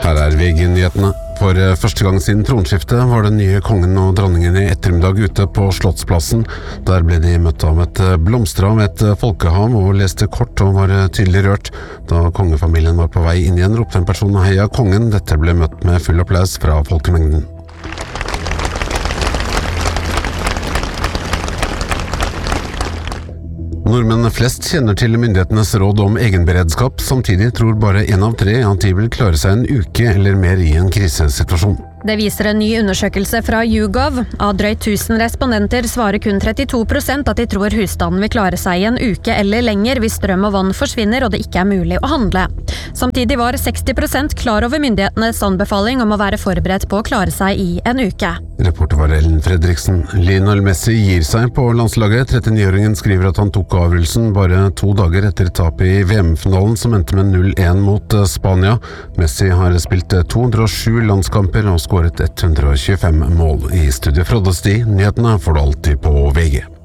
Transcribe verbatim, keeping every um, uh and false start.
Her er V G-nyhetene. For første gang siden tronskiftet var den nye kongen og dronningen i ettermiddag ute på Slottsplassen. Der ble de møtt av et blomster av et folkehav og leste kort og var tydelig rørt. Da kongefamilien var på vei inn igjen, ropte en person «Heia kongen». Dette ble møtt med full applaus fra folkemengden. Nordmenn flest kjenner til myndighetenes råd om egenberedskap, samtidig tror bare en av tre at de vil klare seg en uke eller mer i en krisesituasjon. Det viser en ny undersøkelse fra YouGov. Av drøyt tusen respondenter svarer kun trettito prosent at de tror husstanden vil klare seg i en uke eller lenger hvis strøm og vann forsvinner og det ikke er mulig å handle. Samtidig var seksti prosent klar over myndighetenes anbefaling om å være forberedt på å klare seg i en uke. Reporter var Ellen Fredriksen. Lionel Messi gir seg på landslaget. trettiåringen skriver at han tok avgjørelsen bare to dager etter tap i V M-finalen som endte med null en mot Spania. Messi har spilt to hundre og sju landskamper og skåret ett hundre og tjuefem mål. I studio Frode Sti, nyhetene får du alltid på V G.